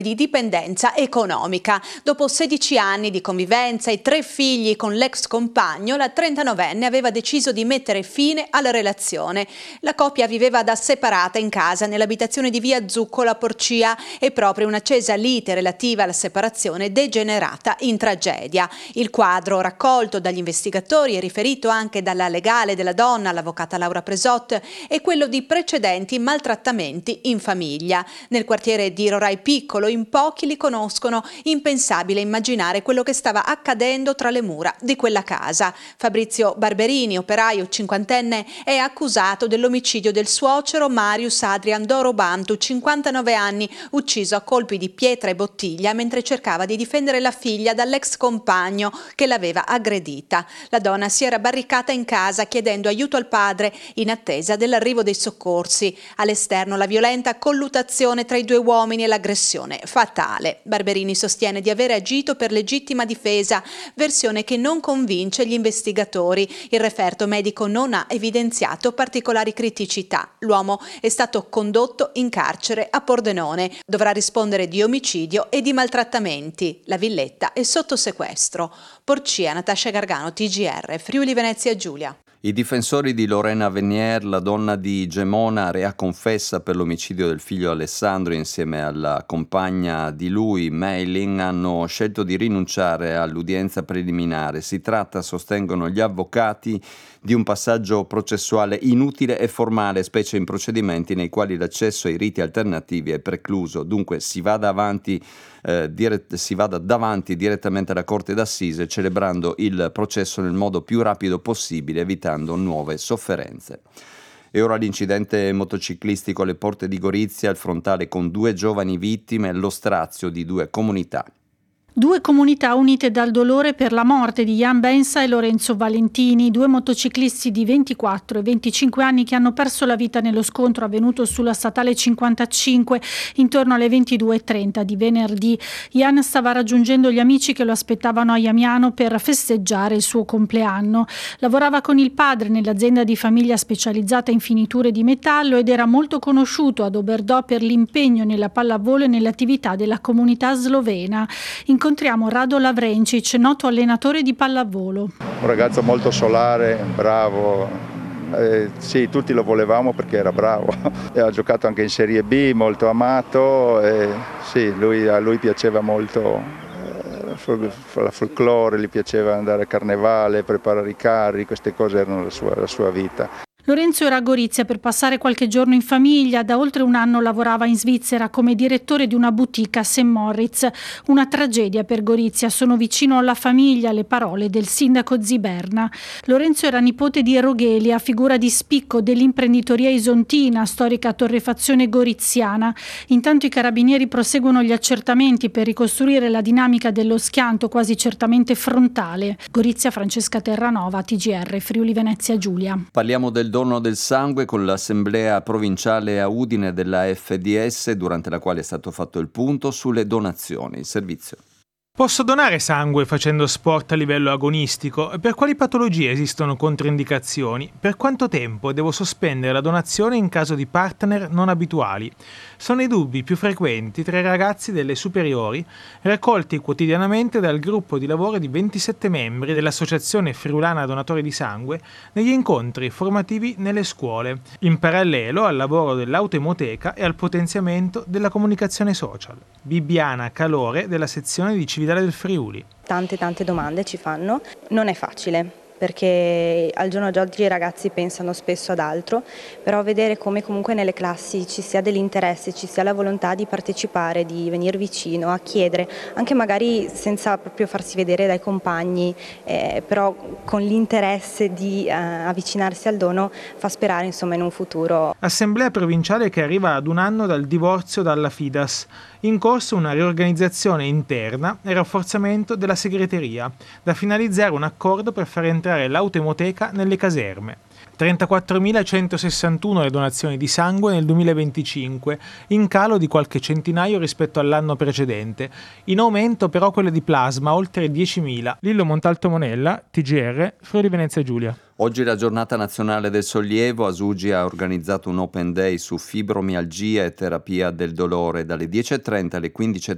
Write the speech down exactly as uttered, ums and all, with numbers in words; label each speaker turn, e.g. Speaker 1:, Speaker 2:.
Speaker 1: di dipendenza economica. Dopo sedici anni di convivenza e tre figli con l'ex compagno, la trentanovenne aveva deciso di mettere fine alla relazione. La coppia viveva da separata in casa nell'abitazione di via Zuccola Porcia e proprio un'accesa lite relativa alla separazione degenerata in tragedia. Il quadro raccolto dagli investigatori e riferito anche dalla legale della donna, l'avvocata Laura Presot, è quello di precedenti maltrattamenti in famiglia. Nel quartiere di Rorai Piccolo in pochi li conoscono, impensabile immaginare quello che stava accadendo tra le mura di quella casa. Fabrizio Barberini, operaio cinquantenne, è accusato dell'omicidio del suocero Marius Adrian Doro Bantu, cinquantanove anni, ucciso a colpi di pietra e bottiglia mentre cercava di difendere la figlia dall'ex compagno che l'aveva aggredita. La donna si era barricata in casa chiedendo aiuto al padre in attesa dell'arrivo dei soccorsi. All'esterno la violenta colluttazione tra i due uomini e l'aggressione fatale. Barberini sostiene di aver agito per legittima difesa, versione che non convince gli investigatori. Il referto medico non ha evidenziato particolari criticità. L'uomo è stato condotto in carcere a Pordenone. Dovrà rispondere di omicidio e di maltrattamenti. La villetta è sotto sequestro. Porcia, Natascia Gargano, T G R, Friuli Venezia Giulia.
Speaker 2: I difensori di Lorena Venier, la donna di Gemona, rea confessa per l'omicidio del figlio Alessandro insieme alla compagna di lui, Meiling, hanno scelto di rinunciare all'udienza preliminare. Si tratta, sostengono gli avvocati, di un passaggio processuale inutile e formale, specie in procedimenti nei quali l'accesso ai riti alternativi è precluso. Dunque si vada avanti Eh, dirett- si vada davanti direttamente alla Corte d'Assise celebrando il processo nel modo più rapido possibile, evitando nuove sofferenze. E ora l'incidente motociclistico alle porte di Gorizia, il frontale con due giovani vittime e lo strazio di due comunità.
Speaker 3: Due comunità unite dal dolore per la morte di Jan Bensa e Lorenzo Valentini, due motociclisti di ventiquattro e venticinque anni che hanno perso la vita nello scontro avvenuto sulla statale cinquantacinque intorno alle ventidue e trenta di venerdì. Jan stava raggiungendo gli amici che lo aspettavano a Jamiano per festeggiare il suo compleanno. Lavorava con il padre nell'azienda di famiglia specializzata in finiture di metallo ed era molto conosciuto ad Oberdò per l'impegno nella pallavolo e nelle attività della comunità slovena. Incontriamo Rado Lavrencic, noto allenatore di pallavolo.
Speaker 4: Un ragazzo molto solare, bravo, eh, sì, tutti lo volevamo perché era bravo. E ha giocato anche in Serie B, molto amato, e sì, lui, a lui piaceva molto eh, la folklore, gli piaceva andare a carnevale, preparare i carri, queste cose erano la sua, la sua vita.
Speaker 3: Lorenzo era a Gorizia per passare qualche giorno in famiglia. Da oltre un anno lavorava in Svizzera come direttore di una boutique a Saint Moritz. Una tragedia per Gorizia. Sono vicino alla famiglia le parole del sindaco Ziberna. Lorenzo era nipote di Roghelia, figura di spicco dell'imprenditoria isontina, storica torrefazione goriziana. Intanto i carabinieri proseguono gli accertamenti per ricostruire la dinamica dello schianto quasi certamente frontale. Gorizia, Francesca Terranova, T G R, Friuli Venezia Giulia.
Speaker 2: Parliamo del dono del sangue con l'assemblea provinciale a Udine della F D S, durante la quale è stato fatto il punto sulle donazioni. Il servizio.
Speaker 5: Posso donare sangue facendo sport a livello agonistico? Per quali patologie esistono controindicazioni? Per quanto tempo devo sospendere la donazione in caso di partner non abituali? Sono i dubbi più frequenti tra i ragazzi delle superiori, raccolti quotidianamente dal gruppo di lavoro di ventisette membri dell'Associazione Friulana Donatori di Sangue negli incontri formativi nelle scuole, in parallelo al lavoro dell'autoemoteca e al potenziamento della comunicazione social. Bibbiana Calore della sezione di Cividale del Friuli.
Speaker 6: Tante tante domande ci fanno, non è facile perché al giorno d'oggi i ragazzi pensano spesso ad altro, però vedere come comunque nelle classi ci sia dell'interesse, ci sia la volontà di partecipare, di venire vicino, a chiedere, anche magari senza proprio farsi vedere dai compagni, eh, però con l'interesse di eh, avvicinarsi al dono, fa sperare insomma in un futuro.
Speaker 5: Assemblea provinciale che arriva ad un anno dal divorzio dalla Fidas. In corso una riorganizzazione interna e rafforzamento della segreteria, da finalizzare un accordo per far entrare l'autoemoteca nelle caserme. trentaquattromilacentosessantuno le donazioni di sangue nel duemilaventicinque, in calo di qualche centinaio rispetto all'anno precedente. In aumento però quelle di plasma, oltre diecimila. Lillo Montalto Monella, T G R, Friuli Venezia Giulia.
Speaker 2: Oggi è la giornata nazionale del sollievo. Asugi ha organizzato un open day su fibromialgia e terapia del dolore dalle dieci e trenta alle quindici e